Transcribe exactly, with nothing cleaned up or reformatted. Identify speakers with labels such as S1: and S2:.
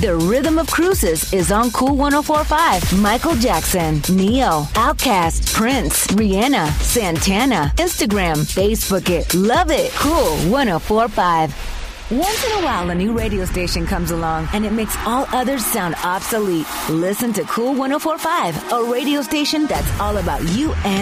S1: The Rhythm of Cruises is on Cool one oh four point five. Michael Jackson, Neo, Outkast, Prince, Rihanna, Santana. Instagram, Facebook it. Love it. Cool one oh four point five. Once in a while, a new radio station comes along and it makes all others sound obsolete. Listen to Cool one oh four point five, a radio station that's all about you and